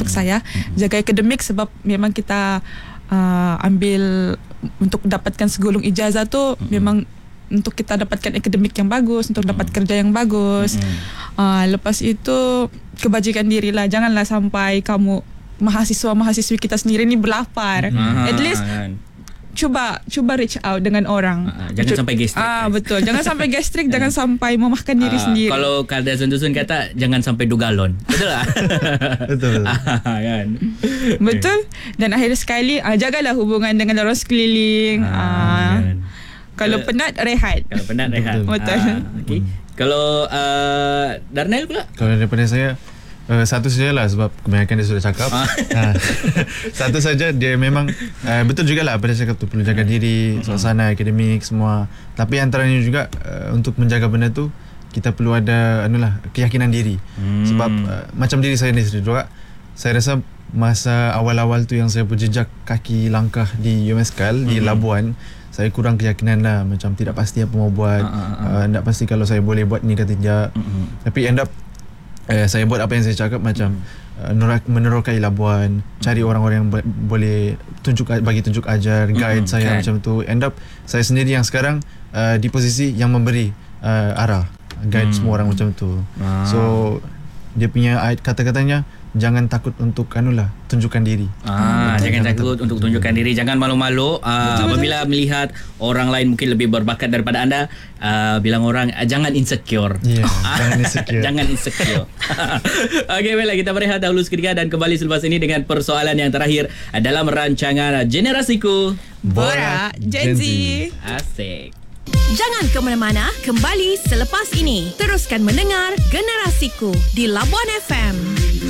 untuk saya. Jaga akademik sebab memang kita ambil untuk dapatkan segulung ijazah tu memang untuk kita dapatkan akademik yang bagus, untuk dapat kerja yang bagus. Lepas itu kebajikan diri lah. Janganlah sampai kamu mahasiswa-mahasiswi kita sendiri ni berlapar. At least cuba reach out dengan orang. Jangan sampai gastrik. Betul. Jangan sampai gastrik, jangan sampai memakan diri sendiri. Kalau Kardazon Dusun kata jangan sampai dugalon. Betul tak? Betul. Kan. Betul. Dan akhir sekali jagalah hubungan dengan orang sekeliling. Kan. Kalau penat rehat. Betul. Okay. Kalau Darnel pula? Kalau daripada saya, satu sajalah sebab kebanyakan dia sudah cakap. Satu saja, dia memang betul jugalah apa dia cakap tu, perlu jaga diri, suasana akademik semua. Tapi antaranya juga untuk menjaga benda tu kita perlu ada keyakinan diri. Sebab macam diri saya ni sendiri juga, saya rasa masa awal-awal tu yang saya berjejak kaki langkah di UMSKAL di Labuan, saya kurang keyakinan lah, macam tidak pasti apa mau buat, tidak pasti kalau saya boleh buat ni ke tidak. Tapi end up saya buat apa yang saya cakap, macam menerokai Labuan, cari orang-orang yang boleh bagi tunjuk ajar, guide saya macam tu. End up saya sendiri yang sekarang di posisi yang memberi arah, guide semua orang macam tu. So dia punya kata-katanya, jangan takut untuk tunjukkan diri. Jangan takut untuk tunjukkan diri. Jangan malu-malu apabila melihat orang lain mungkin lebih berbakat daripada anda. Bilang orang jangan insecure. Jangan insecure. Okey, baiklah, kita berehat dahulu seketika dan kembali selepas ini dengan persoalan yang terakhir dalam rancangan Generasiku Borak Gen Z. Asik. Jangan ke mana-mana, kembali selepas ini. Teruskan mendengar Generasiku di Labuan FM.